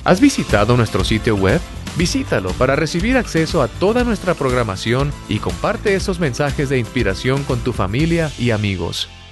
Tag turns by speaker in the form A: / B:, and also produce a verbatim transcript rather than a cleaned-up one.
A: ¿Has visitado nuestro sitio web? Visítalo para recibir acceso a toda nuestra programación y comparte esos mensajes de inspiración con tu familia y amigos.